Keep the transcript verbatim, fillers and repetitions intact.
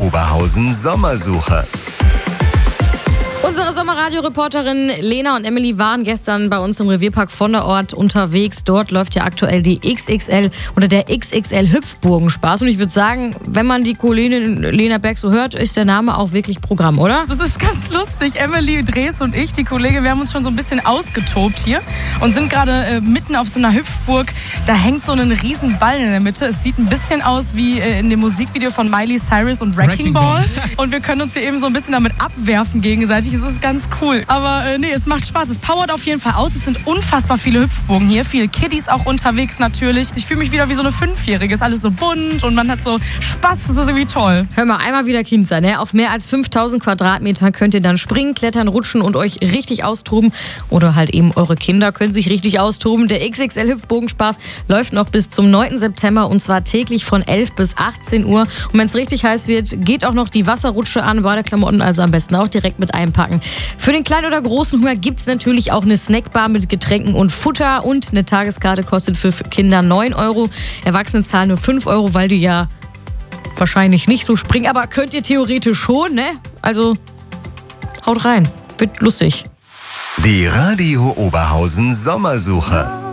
Oberhausen Sommersuche. Unsere Sommerradio-Reporterin Lena und Emily waren gestern bei uns im Revierpark von der Ort unterwegs. Dort läuft ja aktuell die X X L oder der X X L Hüpfburgenspaß. Und ich würde sagen, wenn man die Kollegin Lena Berg so hört, ist der Name auch wirklich Programm, oder? Das ist ganz lustig. Emily Drees und ich, die Kollegin, wir haben uns schon so ein bisschen ausgetobt hier und sind gerade äh, mitten auf so einer Hüpfburg. Da hängt so ein riesen Ball in der Mitte. Es sieht ein bisschen aus wie äh, in dem Musikvideo von Miley Cyrus und Wrecking Ball. Und wir können uns hier eben so ein bisschen damit abwerfen gegenseitig. Es ist ganz cool. Aber äh, nee, es macht Spaß. Es powert auf jeden Fall aus. Es sind unfassbar viele Hüpfburgen hier. Viele Kiddies auch unterwegs natürlich. Ich fühle mich wieder wie so eine Fünfjährige. Ist alles so bunt und man hat so Spaß. Das ist irgendwie toll. Hör mal, einmal wieder Kind sein. Ne? Auf mehr als fünftausend Quadratmetern könnt ihr dann springen, klettern, rutschen und euch richtig austoben. Oder halt eben eure Kinder können sich richtig austoben. Der X X L Hüpfburgenspaß läuft noch bis zum neunten September und zwar täglich von elf bis achtzehn Uhr. Und wenn es richtig heiß wird, geht auch noch die Wasserrutsche an. Badeklamotten also am besten auch direkt mit einpacken. Für den kleinen oder großen Hunger gibt es natürlich auch eine Snackbar mit Getränken und Futter und eine Tageskarte kostet für Kinder neun Euro. Erwachsene zahlen nur fünf Euro, weil die ja wahrscheinlich nicht so springen. Aber könnt ihr theoretisch schon, ne? Also haut rein, wird lustig. Die Radio Oberhausen Sommersuche.